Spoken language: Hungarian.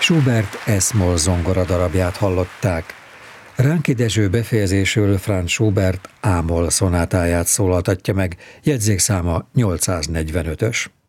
Schubert S-moll zongora darabját hallották. Ránki Dezső befejezésül Franz Schubert A-moll szonátáját szólaltatja meg, jegyzékszáma 845-ös.